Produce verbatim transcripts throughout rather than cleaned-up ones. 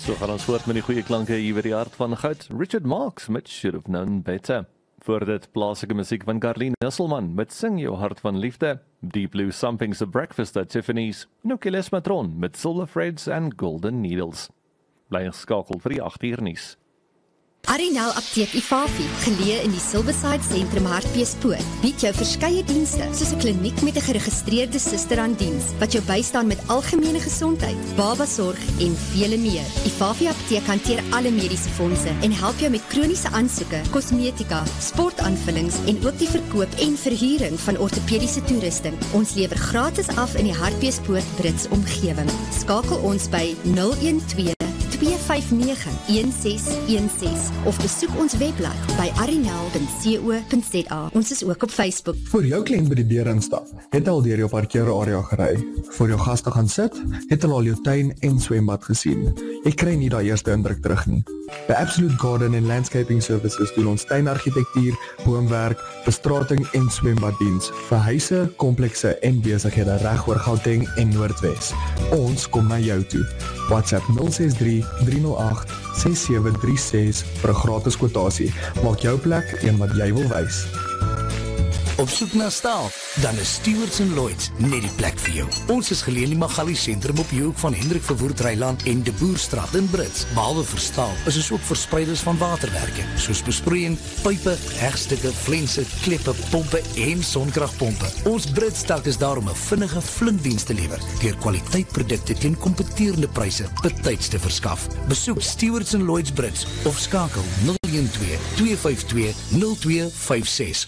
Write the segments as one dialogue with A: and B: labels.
A: So gaan ons voort met die goeie klanke hier by die hart van goud. Richard Marx met Should Have Known Better. Voor dit plaaslike musiek van Carleen Nisselman met Sing Jou Hart van Liefde. Deep Blue Something's a Breakfast at Tiffany's. Nucleus Matron met Silver Threads and Golden Needles. Bly geskakel vir die agt uur nuus.
B: Arinel Apteek Ifafi, geleë in die Silverside Sentrum Hartbeespoort, bied jou verskeie dienste, soos 'n kliniek met 'n geregistreerde suster aan diens, wat jou bystaan met algemene gesondheid, babasorg en vele meer. Ifafi Apteek hanteer alle mediese fondse en help jou met kroniese aansoeke, kosmetika, sportaanvullings en ook die verkoop en verhuuring van ortopediese toerusting. Ons lewer gratis af in die Hartbeespoort Brits omgewing. Skakel ons by nul een twee twee vyf nege een ses een ses of besoek ons webblad by arinel punt co punt za. Ons is ook op Facebook.
C: Voor jou kliënt by die deur instap, het al deur jou parkeerarea gery. Voor jou gaste gaan sit, het hulle al jou tuin en swembad gesien. Jy kry nie daai eerste indruk terug nie. By Absolute Garden and Landscaping Services doen ons tuinargitektuur, boomwerk, bestrating en swembaddiens vir huise, komplekse en besighede reg oor Gauteng en Noordwes. Ons kom na jou toe. WhatsApp nul ses drie drie nul agt ses sewe drie ses vir 'n gratis kwotasie. Maak jou plek een wat jy wil wys.
D: Op soek na staal, dan is Stewarts en Lloyds net die plek vir jou. Ons is geleë in die Magali sentrum op die hoek van Hendrik Verwoerd Reiland en De Boerstraat in Brits. Behalwe vir staal, is ons ook verspreiders van waterwerke, soos besproeiing, pype, hegstukke, flense, kleppe, pompe en sonkragpompe. Ons Brits dak is daar om 'n vinnige flinkdiens te lewer, deur kwaliteitprodukte teen kompeterende pryse betyds te verskaf. Besoek Stewarts en Lloyds Brits of skakel nul een twee twee vyf twee nul twee vyf ses.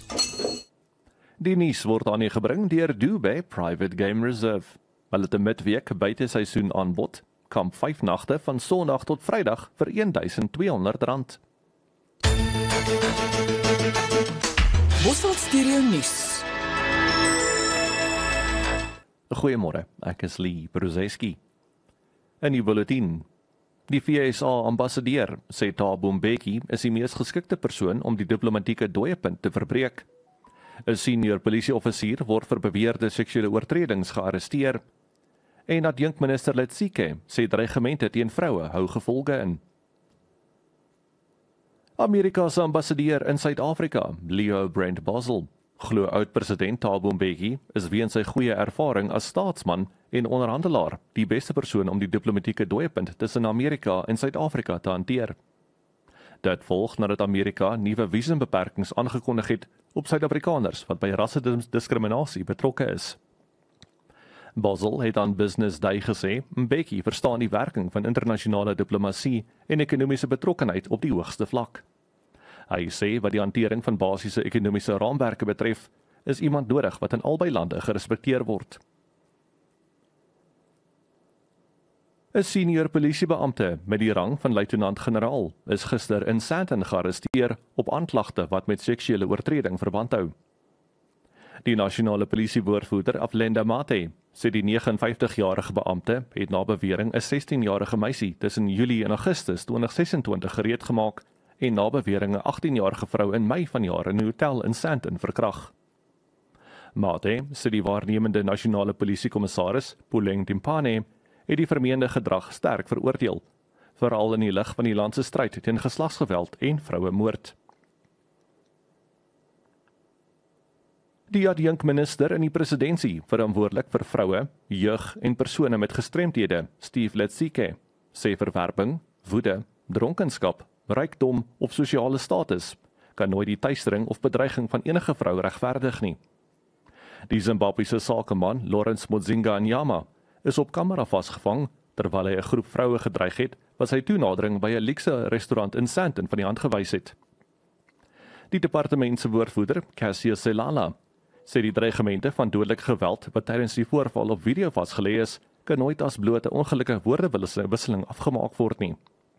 A: Die nuus word aan u gebring deur Dubai Private Game Reserve. Hulle het 'n midweek buiteseisoen aanbod, kamp vyf nagte van Sondag tot Vrydag vir een duisend twee honderd rand.
E: Bosveld Stereo Nuus.
A: Goeiemôre, ek is Lee Bruzeski. In die bulletin. Die V S A-ambassadeur, sê Thabo Mbeki, is die mees geskikte persoon om die diplomatieke dooiepunt te verbreek. 'n Senior polisieoffisier word vir beweerde seksuele oortredings gearresteer. En adjunkminister Letsike sê dreigemente teen vroue hou gevolge in. Amerika se ambassadeur in Suid-Afrika, Leo Brent Boswell, glo oud-president Thabo Mbeki is weens sy goeie ervaring as staatsman en onderhandelaar die beste persoon om die diplomatieke dooiepunt tussen Amerika en Suid-Afrika te hanteer. Dit volg nadat Amerika nuwe visumbeperkings aangekondig het op Suid-Afrikaners wat by rassediskriminasie betrokke is. Boswell het aan Business Day gesê, Mbeki verstaan die werking van internasionale diplomatie en ekonomiese betrokkenheid op die hoogste vlak. Hy sê wat die hantering van basiese ekonomiese raamwerke betref, is iemand nodig wat in albei lande gerespekteer word. 'n Senior polisiebeampte met die rang van luitenant-generaal is gister in Sandton gearresteer op aanklagte wat met seksuele oortreding verband hou. Die nasionale polisiewoordvoerder Aflenda Mate sê die vyf nege vyfjarige beampte het na bewering 'n sestienjarige meisie tussen Julie en Augustus twintig ses en twintig gereed gemaak en na bewering 'n achttienjarige vrou in Mei vanjaar in 'n hotel in Sandton verkrag. Mate sê die waarnemende nasionale polisiekommissaris, Puleng Timpane, het die vermeende gedrag sterk veroordeel, veral in die lig van die land se stryd teen geslagsgeweld en vrouemoord. Die adjunkminister in die presidentskap verantwoordelik vir vroue, jeug en persone met gestremthede, Steve Letsike, sê verwerping, woede, dronkenskap, rykdom of sosiale status kan nooit die teistering of bedreiging van enige vrou regverdig nie. Die Zimbabwese sakeman Lawrence Mudzinga Nyama is op kamera vasgevang terwyl hy 'n groep vroue gedreig het wat sy toenadering by 'n luukse restaurant in Sandton van die hand gewys het. Die departement se woordvoerder, Cassius Selala, sê die dreigemente van dodelike geweld wat tydens die voorval op video vasgelê is, kan nooit as blote ongelukkige woordewisseling afgemaak word nie.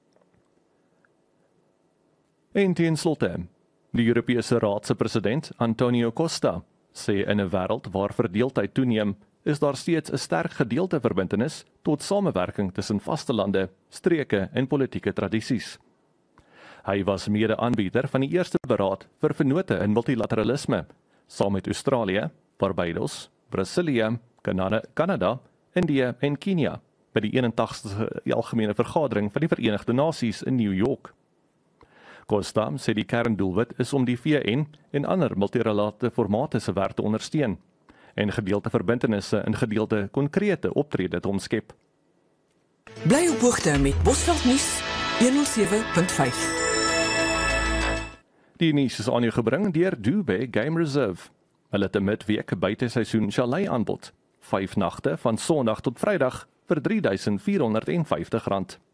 A: En ten slotte, die Europese Raad se president Antonio Costa sê in 'n wêreld waar verdeeldheid toeneem, is daar steeds 'n sterk gedeelde verbintenis tot samewerking tussen vastelande, streke en politieke tradisies. Hy was mede-aanbieder van die eerste beraad vir vennote in multilateralisme, saam met Australië, Barbados, Brasilië, Kanada, Kanada, Indië en Kenia, by die eenentagtigste algemene vergadering van die Verenigde Nasies in New York. Costa sê die kerndoelwit is om die V N en ander multilaterale formate se werk te ondersteun en gedeelde verbintenisse in gedeelde konkrete optrede te omskep.
E: Bly op hoogte met Bosveld Nuus honderd sewe punt vyf.
A: Die nuus is aan jou gebring deur Dubé Game Reserve. Hulle het 'n midweek buiteseisoen chalet aanbod. Vyf nagte van Sondag tot Vrydag vir drie duisend vierhonderd vyftig rand.